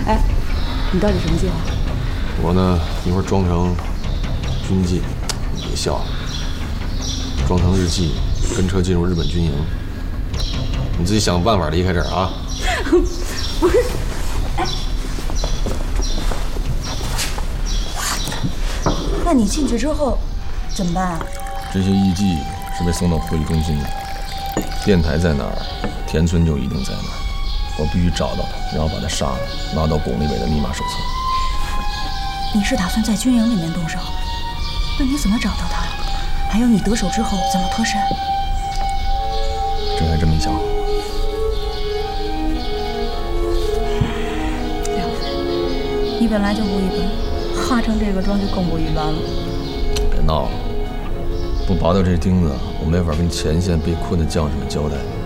哎，你到底什么计划？ 我呢，一会儿装成军纪，你别笑了，装成日记，跟车进入日本军营。你自己想办法离开这儿啊！ 不是，哎，那你进去之后怎么办啊？ 这些艺伎是被送到会议中心的，电台在哪儿，田村就一定在哪儿。我必须找到他，然后把他杀了，拿到巩立伟的密码手册。 你是打算在军营里面动手？那你怎么找到他？还有你得手之后怎么脱身？ 这还真没想好。 了不，你本来就不一般，化成这个妆就更不一般了。 别闹了，不拔掉这钉子，我没法跟前线被困的将士们交代。